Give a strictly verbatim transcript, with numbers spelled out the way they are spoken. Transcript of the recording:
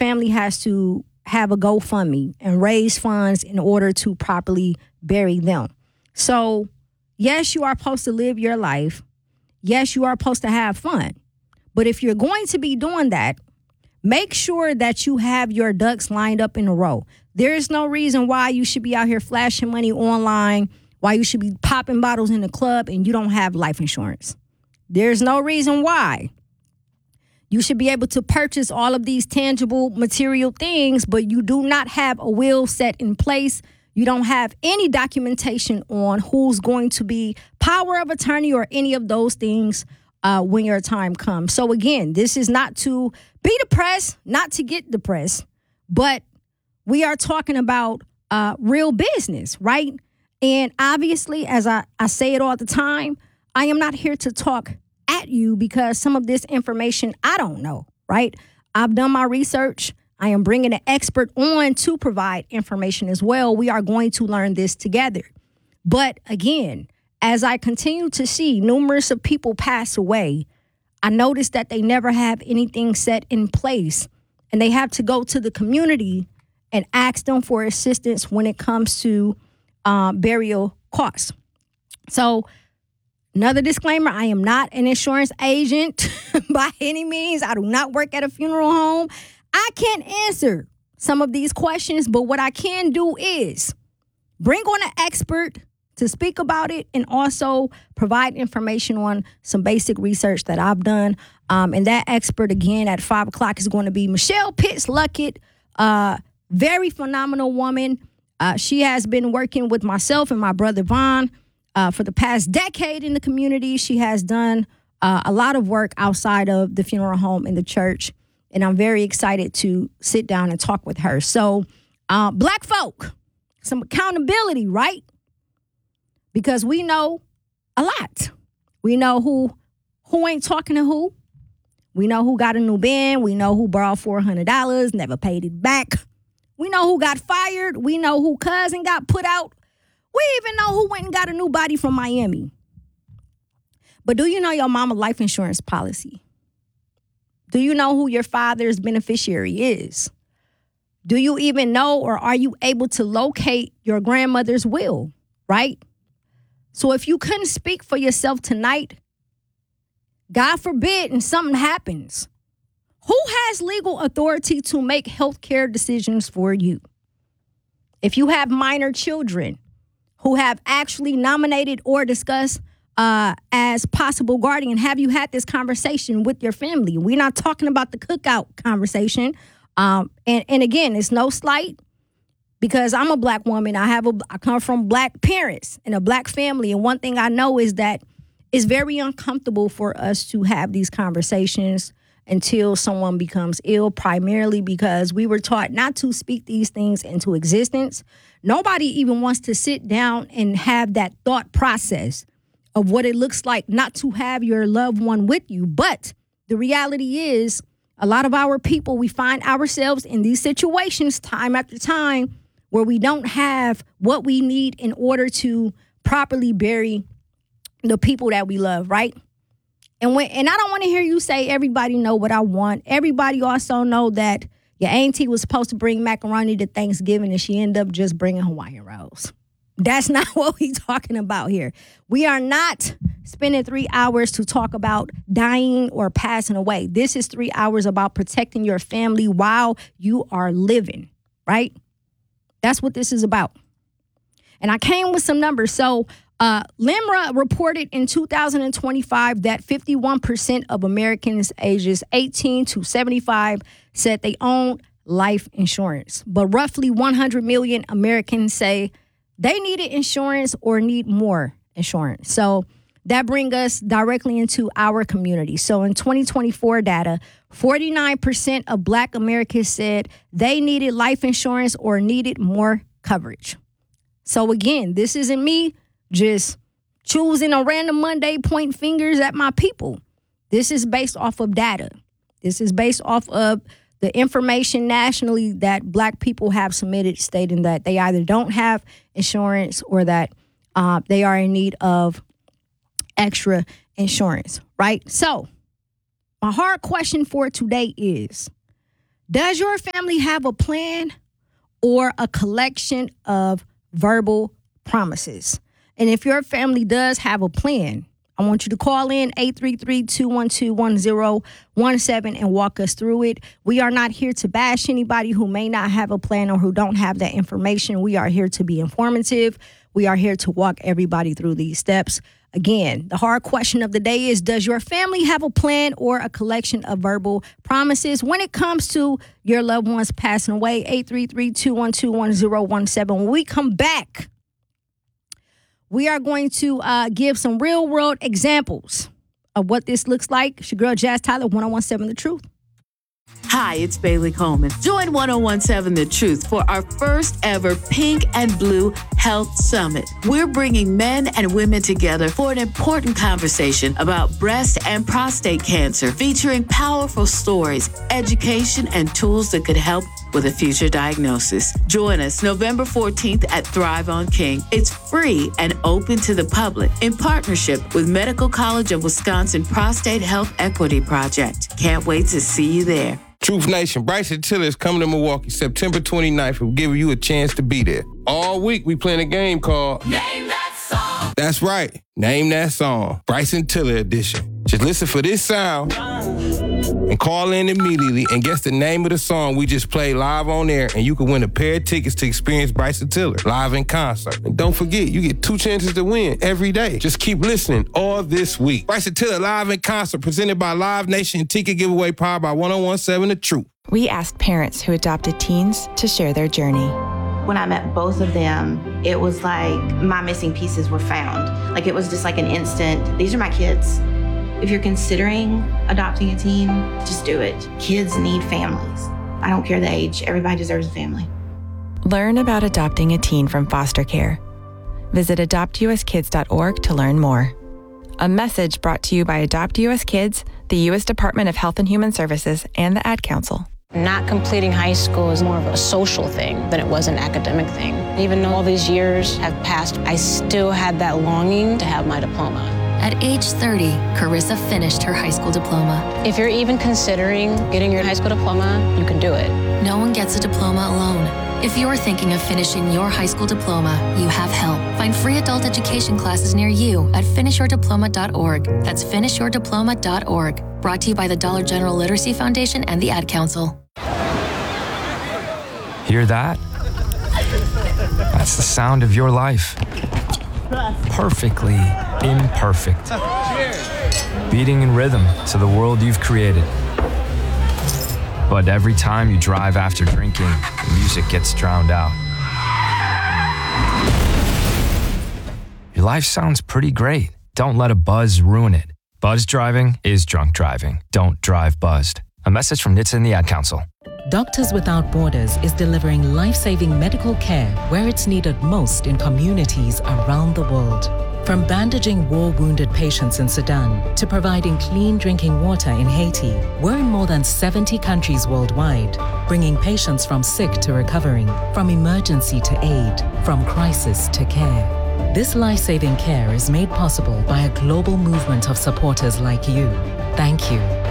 family has to have a GoFundMe and raise funds in order to properly bury them. So, yes, you are supposed to live your life. Yes, you are supposed to have fun. But if you're going to be doing that, make sure that you have your ducks lined up in a row. There is no reason why you should be out here flashing money online, why you should be popping bottles in the club and you don't have life insurance. There's no reason why you should be able to purchase all of these tangible material things, but you do not have a will set in place. You don't have any documentation on who's going to be power of attorney or any of those things uh, when your time comes. So again, this is not to be depressed, not to get depressed, but we are talking about uh, real business, right? And obviously, as I, I say it all the time, I am not here to talk at you because some of this information I don't know, right? I've done my research. I am bringing an expert on to provide information as well. We are going to learn this together. But again, as I continue to see numerous of people pass away, I notice that they never have anything set in place and they have to go to the community and ask them for assistance when it comes to uh, burial costs. So another disclaimer, I am not an insurance agent by any means. I do not work at a funeral home. I can't answer some of these questions, but what I can do is bring on an expert to speak about it and also provide information on some basic research that I've done. Um, and that expert, again, at five o'clock is going to be Michelle Pitts-Luckett, uh, very phenomenal woman. Uh, she has been working with myself and my brother Vaughn uh, for the past decade in the community. She has done uh, a lot of work outside of the funeral home and the church. And I'm very excited to sit down and talk with her. So, uh, Black folk, some accountability, right? Because we know a lot. We know who who ain't talking to who. We know who got a new band. We know who borrowed four hundred dollars, never paid it back. We know who got fired. We know who cousin got put out. We even know who went and got a new body from Miami. But do you know your mama life insurance policy? Do you know who your father's beneficiary is? Do you even know or are you able to locate your grandmother's will, right? So if you couldn't speak for yourself tonight, God forbid, and something happens, who has legal authority to make healthcare decisions for you? If you have minor children who have actually nominated or discussed Uh, as possible guardian, have you had this conversation with your family? We're not talking about the cookout conversation. Um, and, and again, it's no slight because I'm a Black woman. I have a, I come from Black parents and a Black family. And one thing I know is that it's very uncomfortable for us to have these conversations until someone becomes ill, primarily because we were taught not to speak these things into existence. Nobody even wants to sit down and have that thought process of what it looks like not to have your loved one with you. But the reality is a lot of our people, we find ourselves in these situations time after time where we don't have what we need in order to properly bury the people that we love, right? And when and I don't want to hear you say everybody know what I want. Everybody also know that your auntie was supposed to bring macaroni to Thanksgiving and she ended up just bringing Hawaiian rolls. That's not what we're talking about here. We are not spending three hours to talk about dying or passing away. This is three hours about protecting your family while you are living, right? That's what this is about. And I came with some numbers. So uh, LIMRA reported in two thousand twenty-five that fifty-one percent of Americans ages eighteen to seventy-five said they own life insurance. But roughly one hundred million Americans say they needed insurance or need more insurance. So that brings us directly into our community. So in twenty twenty-four data, forty-nine percent of Black Americans said they needed life insurance or needed more coverage. So again, this isn't me just choosing a random Monday, pointing fingers at my people. This is based off of data. This is based off of the information nationally that Black people have submitted stating that they either don't have insurance or that uh, they are in need of extra insurance, right? So my hard question for today is, Does your family have a plan or a collection of verbal promises? And if your family does have a plan, I want you to call in eight three three, two one two, one zero one seven and walk us through it. We are not here to bash anybody who may not have a plan or who don't have that information. We are here to be informative. We are here to walk everybody through these steps. Again, the hard question of the day is, does your family have a plan or a collection of verbal promises when it comes to your loved ones passing away? eight three three, two one two, one zero one seven. When we come back, we are going to uh, give some real world examples of what this looks like. It's your girl, Jazz Tyler, one oh one seven The Truth. Hi, it's Bailey Coleman. Join one oh one seven The Truth for our first ever Pink and Blue Health Summit. We're bringing men and women together for an important conversation about breast and prostate cancer, featuring powerful stories, education, and tools that could help with a future diagnosis. Join us November fourteenth at Thrive on King. It's free and open to the public in partnership with Medical College of Wisconsin Prostate Health Equity Project. Can't wait to see you there. Truth Nation, Bryson Tiller is coming to Milwaukee September twenty-ninth. We're giving you a chance to be there. All week, we playing a game called Name That Song. That's right. Name That Song. Bryson Tiller edition. Just listen for this sound and call in immediately and guess the name of the song we just played live on air, and you can win a pair of tickets to experience Bryson Tiller live in concert. And don't forget, you get two chances to win every day. Just keep listening all this week. Bryson Tiller live in concert, presented by Live Nation, ticket giveaway powered by one oh one seven The Truth. We asked parents who adopted teens to share their journey. When I met both of them, it was like my missing pieces were found. Like, it was just like an instant, these are my kids. If you're considering adopting a teen, just do it. Kids need families. I don't care the age. Everybody deserves a family. Learn about adopting a teen from foster care. Visit adopt u s kids dot org to learn more. A message brought to you by Adopt U S Kids, the U S Department of Health and Human Services, and the Ad Council. Not completing high school is more of a social thing than it was an academic thing. Even though all these years have passed, I still had that longing to have my diploma. At age thirty, Carissa finished her high school diploma. If you're even considering getting your high school diploma, you can do it. No one gets a diploma alone. If you're thinking of finishing your high school diploma, you have help. Find free adult education classes near you at finish your diploma dot org. That's finish your diploma dot org. Brought to you by the Dollar General Literacy Foundation and the Ad Council. Hear that? That's the sound of your life. Perfectly imperfect. Beating in rhythm to the world you've created. But every time you drive after drinking, the music gets drowned out. Your life sounds pretty great. Don't let a buzz ruin it. Buzz driving is drunk driving. Don't drive buzzed. A message from N H T S A and the Ad Council. Doctors Without Borders is delivering life-saving medical care where it's needed most in communities around the world. From bandaging war-wounded patients in Sudan to providing clean drinking water in Haiti, we're in more than seventy countries worldwide, bringing patients from sick to recovering, from emergency to aid, from crisis to care. This life-saving care is made possible by a global movement of supporters like you. Thank you.